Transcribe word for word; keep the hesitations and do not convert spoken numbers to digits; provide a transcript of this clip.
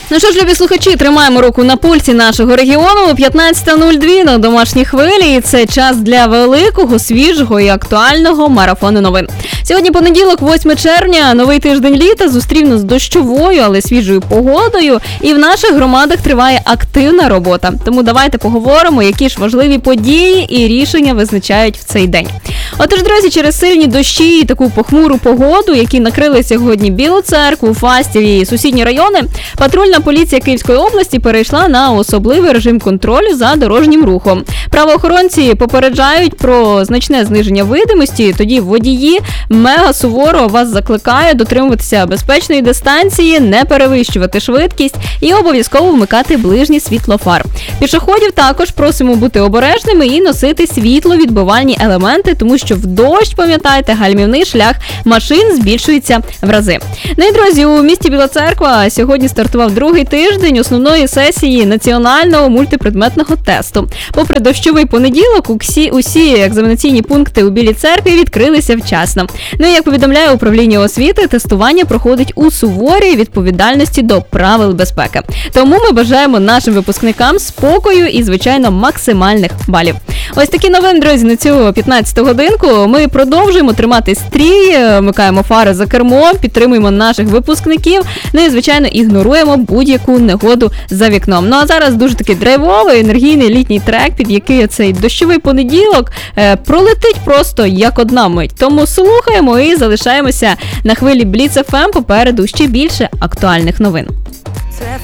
Ну що ж, любі слухачі, тримаємо руку на пульсі нашого регіону. п'ятнадцята нуль два на домашній хвилі. І це час для великого, свіжого і актуального марафону новин. Сьогодні понеділок, восьме червня, новий тиждень літа зустрів нас дощовою, але свіжою погодою. І в наших громадах триває активна робота. Тому давайте поговоримо, які ж важливі події і рішення визначають в цей день. Отож, друзі, через сильні дощі і таку похмуру погоду, які накрили сьогодні Білу Церкву, Фастів і сусідні райони, патрульна поліція Київської області перейшла на особливий режим контролю за дорожнім рухом. Правоохоронці попереджають про значне зниження видимості, тоді водії мега суворо вас закликають дотримуватися безпечної дистанції, не перевищувати швидкість і обов'язково вмикати ближнє світло фар. Пішоходів також просимо бути обережними і носити світловідбивальні елементи, тому що в дощ, пам'ятайте, гальмівний шлях машин збільшується в рази. Ну і, друзі, у місті Біла Церква сьогодні стартував другий тиждень основної сесії національного мультипредметного тесту. Попри дощовий понеділок, усі, усі екзаменаційні пункти у Білій Церкві відкрилися вчасно. Ну і, як повідомляє управління освіти, тестування проходить у суворій відповідальності до правил безпеки. Тому ми бажаємо нашим випускникам спокою і, звичайно, максимальних балів. Ось такі новини, друзі, на цю п'ятнадцяту годинку. Ми продовжуємо тримати стрій, вмикаємо фари за кермо, підтримуємо наших випускників, ну і, звичайно, ігноруємо будь-яку негоду за вікном. Ну а зараз дуже такий драйвовий, енергійний літній трек, під який цей дощовий понеділок е, пролетить просто як одна мить. Тому слухаємо і залишаємося на хвилі Бліц еф ем, попереду ще більше актуальних новин.